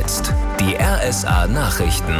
jetzt die RSA Nachrichten.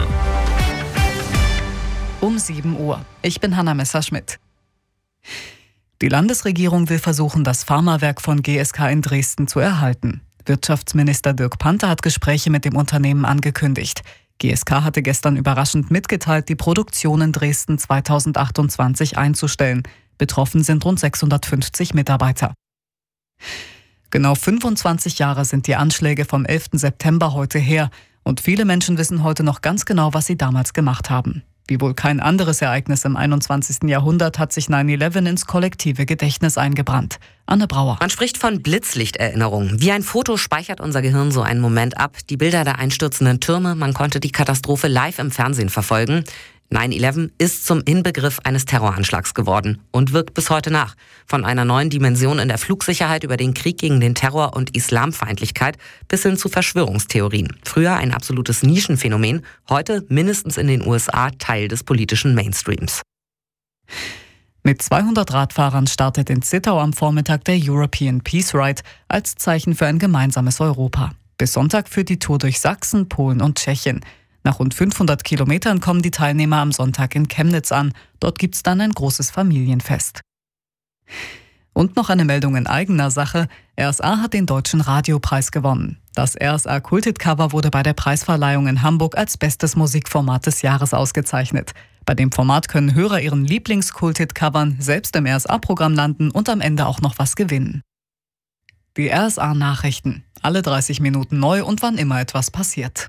Um 7 Uhr. Ich bin Hanna Messerschmidt. Die Landesregierung will versuchen, das Pharmawerk von GSK in Dresden zu erhalten. Wirtschaftsminister Dirk Panther hat Gespräche mit dem Unternehmen angekündigt. GSK hatte gestern überraschend mitgeteilt, die Produktion in Dresden 2028 einzustellen. Betroffen sind rund 650 Mitarbeiter. Genau 25 Jahre sind die Anschläge vom 11. September heute her. Und viele Menschen wissen heute noch ganz genau, was sie damals gemacht haben. Wie wohl kein anderes Ereignis im 21. Jahrhundert hat sich 9/11 ins kollektive Gedächtnis eingebrannt. Anne Brauer. Man spricht von Blitzlichterinnerung. Wie ein Foto speichert unser Gehirn so einen Moment ab. Die Bilder der einstürzenden Türme, man konnte die Katastrophe live im Fernsehen verfolgen. 9/11 ist zum Inbegriff eines Terroranschlags geworden und wirkt bis heute nach. Von einer neuen Dimension in der Flugsicherheit über den Krieg gegen den Terror und Islamfeindlichkeit bis hin zu Verschwörungstheorien. Früher ein absolutes Nischenphänomen, heute mindestens in den USA Teil des politischen Mainstreams. Mit 200 Radfahrern startet in Zittau am Vormittag der European Peace Ride als Zeichen für ein gemeinsames Europa. Bis Sonntag führt die Tour durch Sachsen, Polen und Tschechien. Nach rund 500 Kilometern kommen die Teilnehmer am Sonntag in Chemnitz an. Dort gibt's dann ein großes Familienfest. Und noch eine Meldung in eigener Sache. RSA hat den Deutschen Radiopreis gewonnen. Das RSA Kulthit-Cover wurde bei der Preisverleihung in Hamburg als bestes Musikformat des Jahres ausgezeichnet. Bei dem Format können Hörer ihren Lieblings-Kulthit-Covern selbst im RSA-Programm landen und am Ende auch noch was gewinnen. Die RSA-Nachrichten. Alle 30 Minuten neu und wann immer etwas passiert.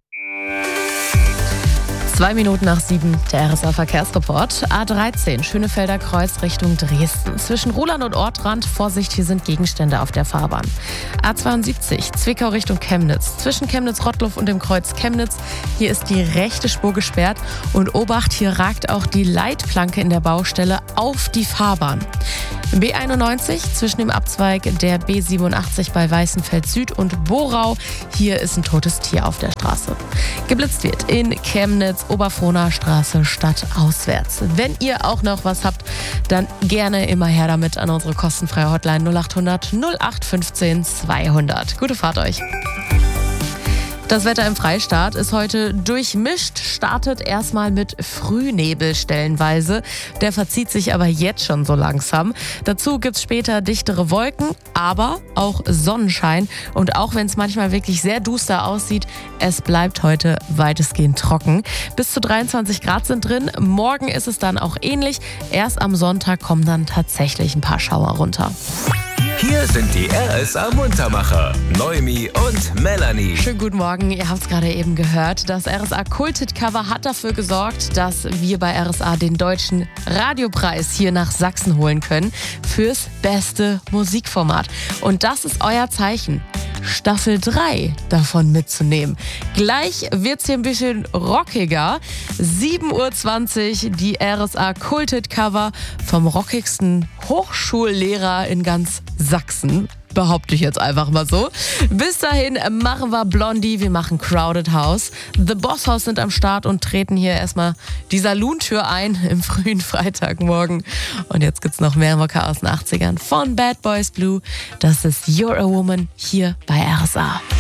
2 Minuten nach 7, der RSA-Verkehrsreport. A13, Schönefelder Kreuz Richtung Dresden. Zwischen Ruhland und Ortrand, Vorsicht, hier sind Gegenstände auf der Fahrbahn. A72, Zwickau Richtung Chemnitz. Zwischen Chemnitz-Rottluff und dem Kreuz Chemnitz, hier ist die rechte Spur gesperrt. Und Obacht, hier ragt auch die Leitplanke in der Baustelle auf die Fahrbahn. B91 zwischen dem Abzweig der B87 bei Weißenfeld Süd und Borau. Hier ist ein totes Tier auf der Straße. Geblitzt wird in Chemnitz, Oberfrohner Straße stadtauswärts. Wenn ihr auch noch was habt, dann gerne immer her damit an unsere kostenfreie Hotline 0800 0815 200. Gute Fahrt euch. Das Wetter im Freistaat ist heute durchmischt, startet erstmal mit Frühnebel stellenweise. Der verzieht sich aber jetzt schon so langsam. Dazu gibt's später dichtere Wolken, aber auch Sonnenschein. Und auch wenn es manchmal wirklich sehr duster aussieht, es bleibt heute weitestgehend trocken. Bis zu 23 Grad sind drin. Morgen ist es dann auch ähnlich. Erst am Sonntag kommen dann tatsächlich ein paar Schauer runter. Hier sind die RSA Muntermacher, Noemi und Melanie. Schönen guten Morgen, ihr habt es gerade eben gehört. Das RSA Kulthit-Cover hat dafür gesorgt, dass wir bei RSA den Deutschen Radiopreis hier nach Sachsen holen können fürs beste Musikformat. Und das ist euer Zeichen, Staffel 3 davon mitzunehmen. Gleich wird's hier ein bisschen rockiger. 7:20 Uhr, die RSA Kulthit-Cover vom rockigsten Hochschullehrer in ganz Sachsen. Behaupte ich jetzt einfach mal so. Bis dahin machen wir Blondie, wir machen Crowded House. The Boss House sind am Start und treten hier erstmal die Salontür ein im frühen Freitagmorgen. Und jetzt gibt's noch mehr Rocker aus den 80ern von Bad Boys Blue. Das ist You're a Woman hier bei RSA.